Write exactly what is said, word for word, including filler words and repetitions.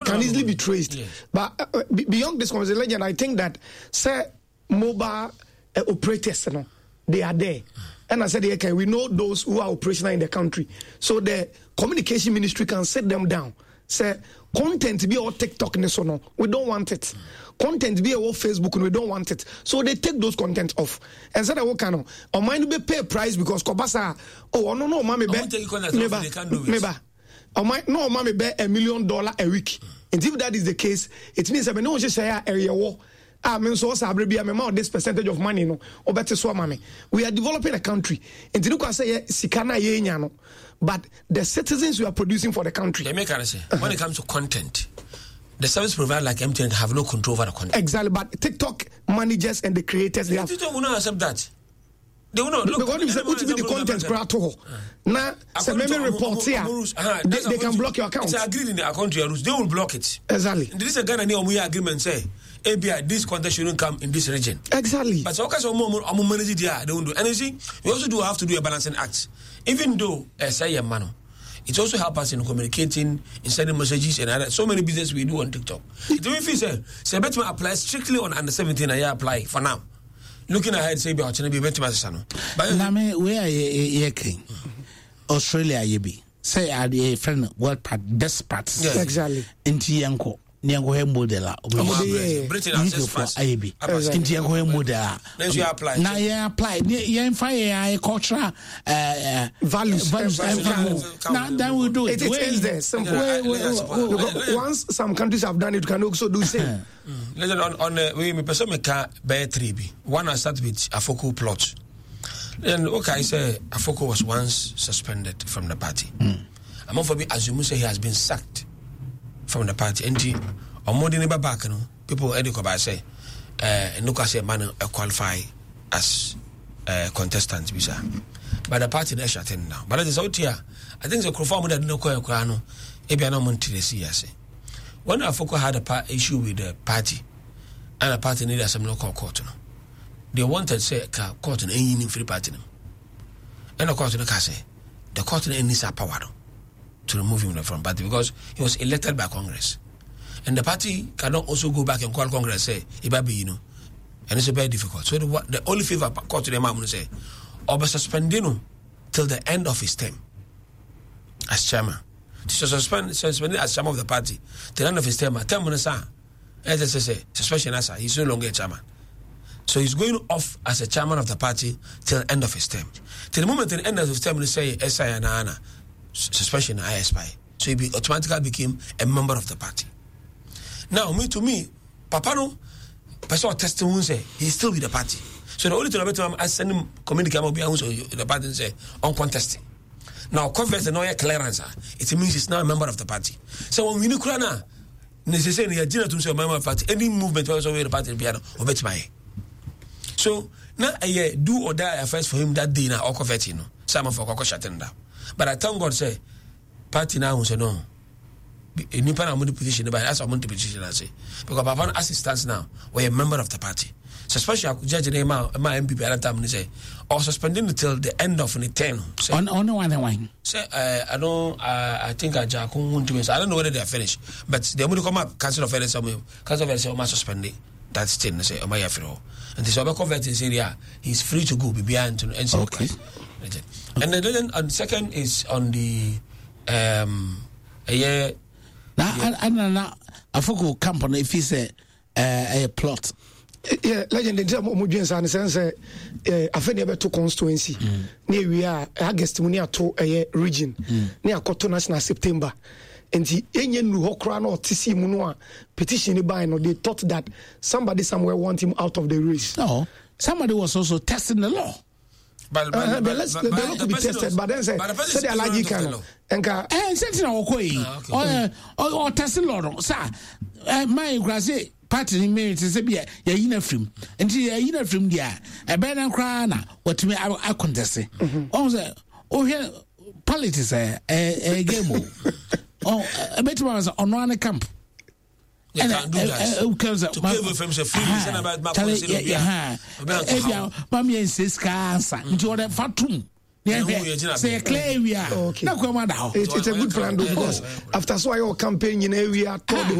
can easily be traced. Yeah. But uh, beyond this conversation, legend, I think that say mobile uh, operators, you know, they are there. And I said, okay, we know those who are operational in the country. So the communication ministry can sit them down. Say, content be all TikTok, no, we don't want it. Content be all Facebook, and we don't want it. So they take those content off. And said, what kind of, or mine be pay price because Kobasa, oh, no, no, mommy, maybe, or my, no, mommy, be a million dollar a week. And if that is the case, it means I mean, no, just say area war. I mean, so I'm amount this percentage of money, no, or better so money. We are developing a country. And to look at say, Sikana Yenyano, but the citizens we are producing for the country. Let me say, when it comes to content, the service provider like M T N have no control over the content. Exactly, but TikTok managers and the creators, they have. TikTok will not accept that. They will not look. Because if you say the content creator, now, so maybe reports here, they, they can block your account. It's agreed in the country rules. They will block it. Exactly. This is a Ghana near we agreement say. A B I, this content shouldn't come in this region. Exactly. But so okay, so more more manage it. Yeah, they won't do. And you see, we also do have to do a balancing act. Even though uh, say a man, it also helps us in communicating, in sending messages and other, so many business we do on TikTok. It will feel say, say better apply strictly on under seventeen. I apply for now. Looking ahead, say about to be better masano. But now me where ye king Australia ye be say are the friend world part best parts. Yes. Exactly. Into yanko. Niango he model Britain access fast. I be. Into yango he model. Then you apply. Now you apply. You fire cultural uh values. Values. Now then we do it. It is there. Simple. Once some countries have done it, you can also do same. Legend on on we me person make bear three b. One I start with Afoko plot. Then okay, I say Afoko was once suspended from the party. I'm not for me assume say he has been sacked from the party. And on more than ever back, you know, people educate by say, uh, no say man qualify as uh, contestant visa. But the party they shut in now. But it is out here. I think the conform that no quite no. Maybe I know Monty the C S A. When Afoko had a pa- issue with the party, and the party needed some local court, no, they wanted say court in any free party, and the court in the case, the court in any power to remove him from party because he was elected by Congress, and the party cannot also go back and call Congress say Ibabi, you know, and it's very difficult. So the, the only favor court to the man say, or suspending him till the end of his term as chairman. To suspend suspended as chairman of the party till the end of his term. Term as I say suspension as he's no longer a chairman. So he's going off as a chairman of the party till the end of his term. Till the moment at the end of his term, they say S I and Anna. Suspension I expire. So he be automatically became a member of the party. Now, me to me, Papa no, person testimony say he still with the party. So the only thing about him, I send him communicate with the party and say uncontested. Now, conference and no clearance. It means he's now a member of the party. So when we know Krana, necessarily a general to say a member of the party, any movement also the party be or bet my. So now I do or die affairs for him that day now or convert you know. Some of our shutting down. But I thank God say party now say no. Any pan amount position, but as amount position I say because Papa as it stands now, we're a member of the party. So especially judge the my my M P P at that time say or suspending until the end of the term. On on one one. Say uh, I don't uh, I think I Jack won't do it. I don't know whether they are finished, but they want to come up cancel of fairness. Cancel of fairness must suspend it. That's still say oh my afro. And this other convert in Syria, he's free to go be behind to and okay. And then and second is on the um a year now and now Afoko company if he say a plot. Yeah, legend in Mujins and sense uh Afeni to constituency. Near we are August near to a region near Koto National September. And the Indian Hokran or T C Munua petition by no they thought that somebody somewhere want him out of the race. No, somebody was also testing the law. But, but, uh, but let's but, the, the law could be tested, but then say say the allergic can and and sentinel okoi or or testing law sir my grassy party me to say be ya yina film and ya yina film dia e be na kra na what me I contest on say oh here politics eh eh game oh a bit was on one camp. They can't do that. Uh, uh, to pay with him say free listen about my policy. Yeah. Ebia mama yenses cancer. Nti o de fatum. Say clear we are. Okay. It's, it's a good plan though because after so your campaign in area